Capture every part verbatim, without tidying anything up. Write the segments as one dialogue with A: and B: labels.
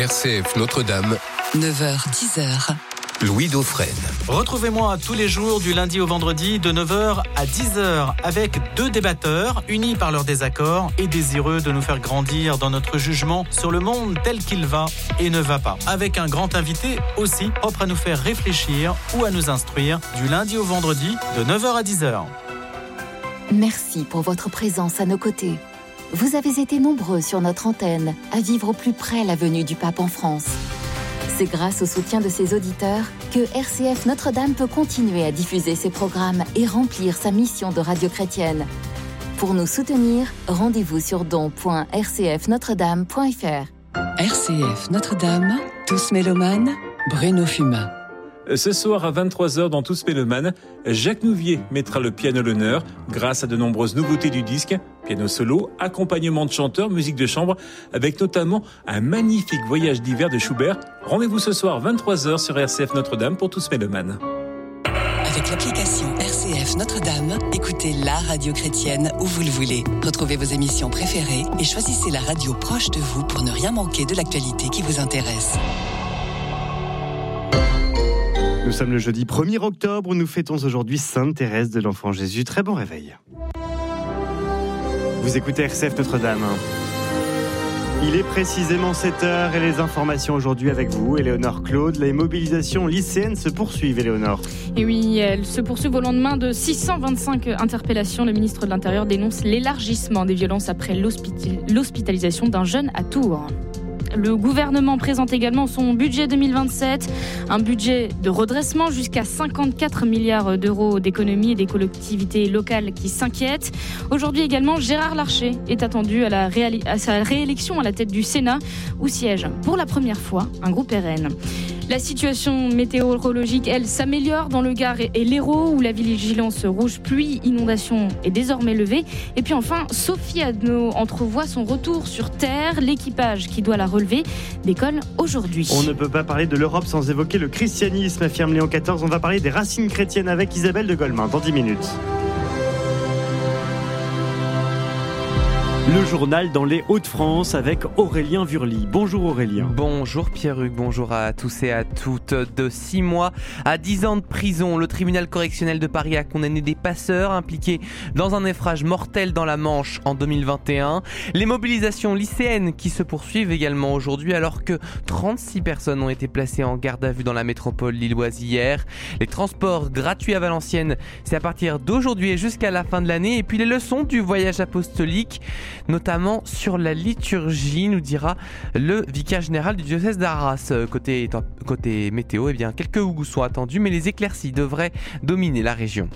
A: R C F Notre-Dame,
B: neuf heures dix heures.
A: Louis Dauphren.
C: Retrouvez-moi tous les jours du lundi au vendredi de neuf heures à dix heures avec deux débatteurs unis par leurs désaccords et désireux de nous faire grandir dans notre jugement sur le monde tel qu'il va et ne va pas. Avec un grand invité aussi propre à nous faire réfléchir ou à nous instruire du lundi au vendredi de neuf heures à dix heures.
D: Merci pour votre présence à nos côtés. Vous avez été nombreux sur notre antenne à vivre au plus près la venue du pape en France. C'est grâce au soutien de ses auditeurs que R C F Notre-Dame peut continuer à diffuser ses programmes et remplir sa mission de radio chrétienne. Pour nous soutenir, rendez-vous sur don point r c f notre dame point f r.
B: R C F Notre-Dame, tous mélomanes, Bruno Fumain.
E: Ce soir à vingt-trois heures dans Tous Mélomanes, Jacques Nouvier mettra le piano à l'honneur grâce à de nombreuses nouveautés du disque, piano solo, accompagnement de chanteurs, musique de chambre, avec notamment un magnifique voyage d'hiver de Schubert. Rendez-vous ce soir vingt-trois heures sur R C F Notre-Dame pour Tous Mélomanes.
B: Avec l'application R C F Notre-Dame, écoutez la radio chrétienne où vous le voulez. Retrouvez vos émissions préférées et choisissez la radio proche de vous pour ne rien manquer de l'actualité qui vous intéresse.
F: Nous sommes le jeudi premier octobre où nous fêtons aujourd'hui Sainte Thérèse de l'Enfant Jésus. Très bon réveil. Vous écoutez R C F Notre-Dame. Il est précisément sept heures et les informations aujourd'hui avec vous, Éléonore Claude. Les mobilisations lycéennes se poursuivent, Éléonore.
G: Et oui, elles se poursuivent au lendemain de six cent vingt-cinq interpellations. Le ministre de l'Intérieur dénonce l'élargissement des violences après l'hospitali- l'hospitalisation d'un jeune à Tours. Le gouvernement présente également son budget deux mille vingt-sept, un budget de redressement jusqu'à cinquante-quatre milliards d'euros d'économies et des collectivités locales qui s'inquiètent. Aujourd'hui également, Gérard Larcher est attendu à, la réali- à sa réélection à la tête du Sénat, où siège pour la première fois un groupe R N. La situation météorologique, elle, s'améliore dans le Gard et l'Hérault, où la vigilance rouge pluie, inondation est désormais levée. Et puis enfin, Sophie Adno entrevoit son retour sur Terre. L'équipage qui doit la relever décolle aujourd'hui.
F: On ne peut pas parler de l'Europe sans évoquer le christianisme, affirme Léon quatorze. On va parler des racines chrétiennes avec Isabelle de Golemin dans dix minutes. Le journal dans les Hauts-de-France avec Aurélien Vurly. Bonjour Aurélien.
H: Bonjour Pierre-Hugues, bonjour à tous et à toutes. De six mois à dix ans de prison, le tribunal correctionnel de Paris a condamné des passeurs impliqués dans un effrage mortel dans la Manche en deux mille vingt et un. Les mobilisations lycéennes qui se poursuivent également aujourd'hui alors que trente-six personnes ont été placées en garde à vue dans la métropole lilloise hier. Les transports gratuits à Valenciennes, c'est à partir d'aujourd'hui et jusqu'à la fin de l'année. Et puis les leçons du voyage apostolique, notamment sur la liturgie, nous dira le vicaire général du diocèse d'Arras. Côté, côté météo, eh bien, quelques hougous sont attendus, mais les éclaircies devraient dominer la région.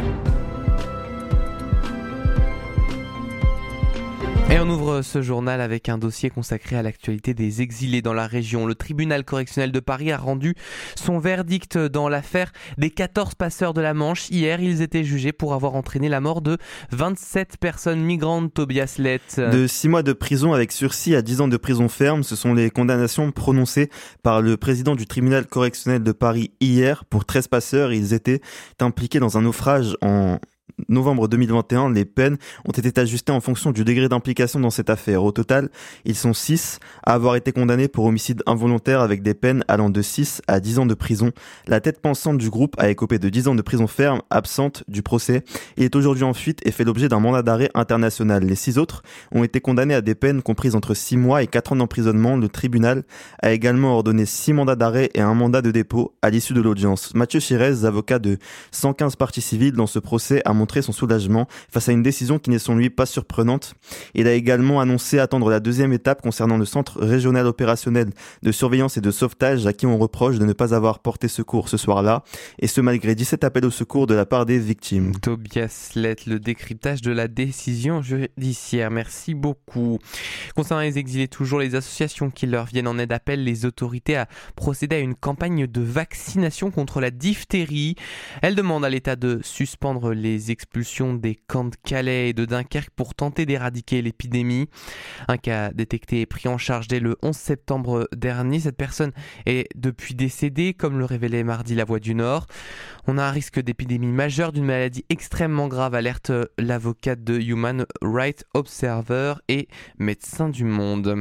H: Et on ouvre ce journal avec un dossier consacré à l'actualité des exilés dans la région. Le tribunal correctionnel de Paris a rendu son verdict dans l'affaire des quatorze passeurs de la Manche. Hier, ils étaient jugés pour avoir entraîné la mort de vingt-sept personnes migrantes. Tobias Lett.
I: De six mois de prison avec sursis à dix ans de prison ferme, ce sont les condamnations prononcées par le président du tribunal correctionnel de Paris hier pour treize passeurs. Ils étaient impliqués dans un naufrage en novembre deux mille vingt et un, les peines ont été ajustées en fonction du degré d'implication dans cette affaire. Au total, ils sont six à avoir été condamnés pour homicide involontaire avec des peines allant de six à dix ans de prison. La tête pensante du groupe a écopé de dix ans de prison ferme, absente du procès. Il est aujourd'hui en fuite et fait l'objet d'un mandat d'arrêt international. Les six autres ont été condamnés à des peines comprises entre six mois et quatre ans d'emprisonnement. Le tribunal a également ordonné six mandats d'arrêt et un mandat de dépôt à l'issue de l'audience. Mathieu Chirez, avocat de cent quinze parties civiles dans ce procès, a montré son soulagement face à une décision qui n'est selon lui pas surprenante. Il a également annoncé attendre la deuxième étape concernant le centre régional opérationnel de surveillance et de sauvetage à qui on reproche de ne pas avoir porté secours ce soir-là, et ce malgré dix-sept appels au secours de la part des victimes.
H: Tobias Lett, le décryptage de la décision judiciaire. Merci beaucoup. Concernant les exilés, toujours les associations qui leur viennent en aide appellent les autorités à procéder à une campagne de vaccination contre la diphtérie. Elles demandent à l'État de suspendre les expulsions des camps de Calais et de Dunkerque pour tenter d'éradiquer l'épidémie. Un cas détecté et pris en charge dès le onze septembre dernier. Cette personne est depuis décédée, comme le révélait mardi La Voix du Nord. On a un risque d'épidémie majeure d'une maladie extrêmement grave, alerte l'avocate de Human Rights Observer et Médecins du Monde.